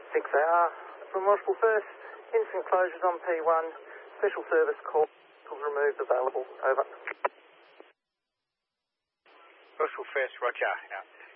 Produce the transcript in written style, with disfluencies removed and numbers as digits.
6AR from Rochelle First. Instant closures on P1. Special service call. Removed available. Over. Rochelle First, roger. Out.